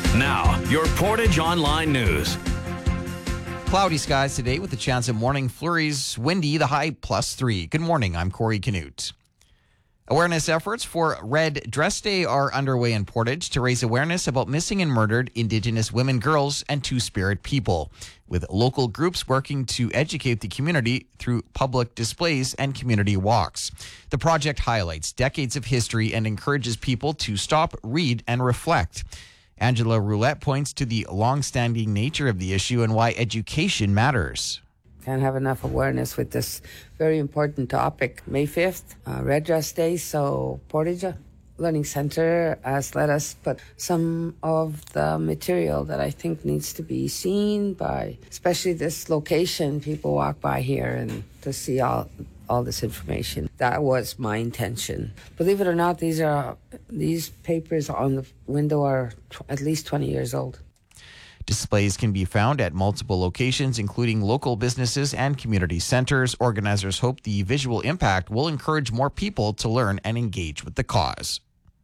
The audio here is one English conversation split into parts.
Now, your Portage Online News. Cloudy skies today with a chance of morning flurries. Windy, the high +3. Good morning. I'm Corey Canute. Awareness efforts for Red Dress Day are underway in Portage to raise awareness about missing and murdered Indigenous women, girls, and Two-Spirit people, with local groups working to educate the community through public displays and community walks. The project highlights decades of history and encourages people to stop, read, and reflect. Angela Roulette points to the long-standing nature of the issue and why education matters. Can't have enough awareness with this very important topic. May 5th, Red Dress Day, so Portage Learning Center has let us put some of the material that I think needs to be seen by, especially this location. People walk by here and to see all this information. That was my intention. Believe it or not, these papers on the window are at least 20 years old. Displays can be found at multiple locations, including local businesses and community centers. Organizers hope the visual impact will encourage more people to learn and engage with the cause.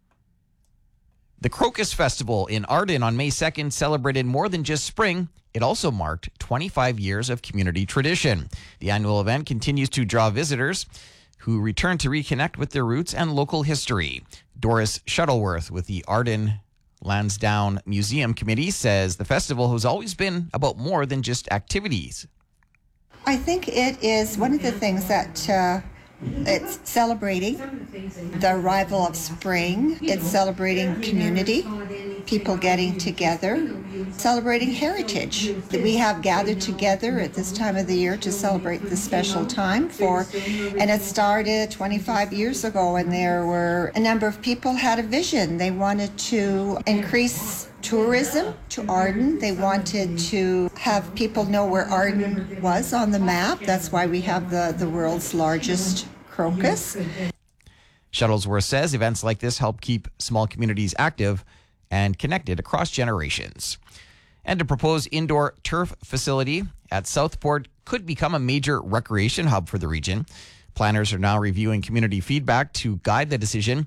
The Crocus Festival in Arden on May 2nd celebrated more than just spring. It also marked 25 years of community tradition. The annual event continues to draw visitors who return to reconnect with their roots and local history. Doris Shuttleworth with the Arden Lansdowne Museum Committee says the festival has always been about more than just activities. I think it is one of the things that it's celebrating the arrival of spring. It's celebrating community, people getting together, celebrating heritage. We have gathered together at this time of the year to celebrate this special time and it started 25 years ago, and there were a number of people had a vision. They wanted to increase tourism to Arden. They wanted to have people know where Arden was on the map. That's why we have the world's largest crocus. Shuttlesworth says events like this help keep small communities active and connected across generations. And a proposed indoor turf facility at Southport could become a major recreation hub for the region. Planners are now reviewing community feedback to guide the decision.